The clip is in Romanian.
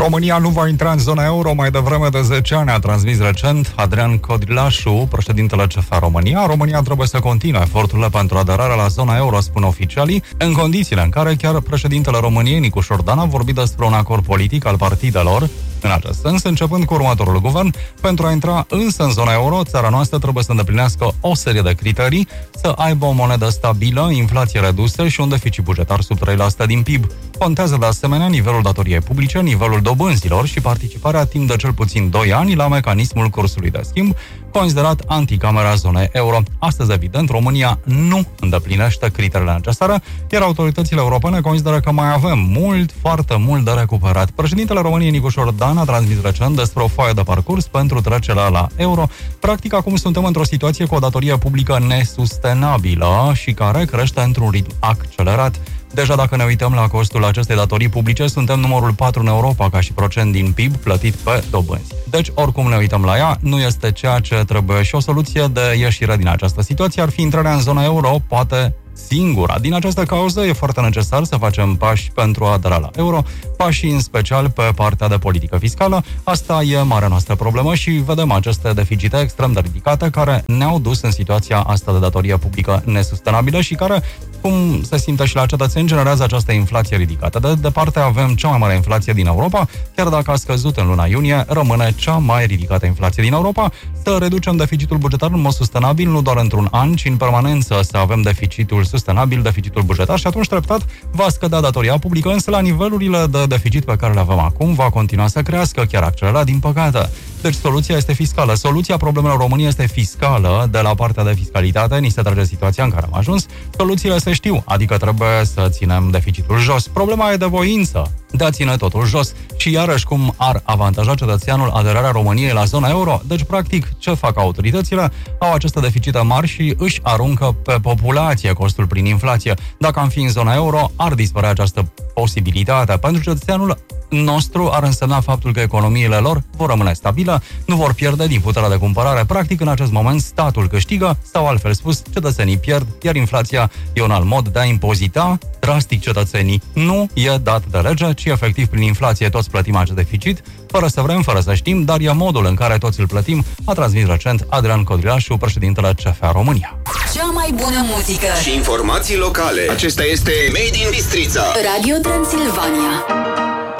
România nu va intra în zona euro mai devreme de 10 ani, a transmis recent Adrian Codrilașu, președintele CFR România. România trebuie să continue eforturile pentru aderarea la zona euro, spun oficialii, în condițiile în care chiar președintele României, Nicu Șordan, a vorbit despre un acord politic al partidelor. În acest sens, începând cu următorul guvern, pentru a intra însă în zona euro, țara noastră trebuie să îndeplinească o serie de criterii, să aibă o monedă stabilă, inflație redusă și un deficit bugetar sub 3% din PIB. Contează de asemenea nivelul datoriei publice, nivelul dobânzilor și participarea timp de cel puțin 2 ani la mecanismul cursului de schimb, considerat anticamera zonei euro. Astăzi, evident, România nu îndeplinește criteriile necesare, iar autoritățile europene consideră că mai avem foarte mult de recuperat. Președintele României, Nicu Șordan, a transmis recent despre o foaie de parcurs pentru trecerea la euro. Practic, acum suntem într-o situație cu o datorie publică nesustenabilă și care crește într-un ritm accelerat. Deja dacă ne uităm la costul acestei datorii publice, suntem numărul 4 în Europa ca și procent din PIB plătit pe dobânzi. Deci, oricum ne uităm la ea, nu este ceea ce trebuie și o soluție de ieșire din această situație ar fi intrarea în zona euro, poate singura. Din această cauză e foarte necesar să facem pași pentru a adera la euro, pași în special pe partea de politică fiscală. Asta e marea noastră problemă și vedem aceste deficite extrem de ridicate care ne-au dus în situația asta de datorie publică nesustenabilă și care, cum se simte și la cetățeni, generează această inflație ridicată. De departe avem cea mai mare inflație din Europa, chiar dacă a scăzut în luna iunie, rămâne cea mai ridicată inflație din Europa. Să reducem deficitul bugetar în mod sustenabil, nu doar într-un an, ci în permanență să avem deficitul sustenabil, deficitul bugetar și atunci treptat va scădea datoria publică, însă la nivelurile de deficit pe care le avem acum va continua să crească, chiar accelerat, din păcate. Deci soluția este fiscală. Soluția problemelor României este fiscală. De la partea de fiscalitate ni se trage situația în care am ajuns. Soluțiile se știu, adică trebuie să ținem deficitul jos. Problema e de voință de a ține totul jos. Și iarăși cum ar avantaja cetățeanul aderarea României la zona euro? Deci, practic, ce fac autoritățile? Au aceste deficite mari și își aruncă pe populație costul prin inflație. Dacă am fi în zona euro, ar dispărea această posibilitate. Pentru cetățeanul nostru ar însemna faptul că economiile lor vor rămâne stabile, nu vor pierde din puterea de cumpărare. Practic, în acest moment, statul câștigă sau, altfel spus, cetățenii pierd, iar inflația e un alt mod de a impozita drastic cetățenii. Nu e dat de lege, ci efectiv prin inflație toți plătim acest deficit, fără să vrem, fără să știm, dar e modul în care toți îl plătim, a transmis recent Adrian Codrilașu, președintele CFR România. Cea mai bună muzică și informații locale. Acesta este Made in Bistrița. Radio Transilvania.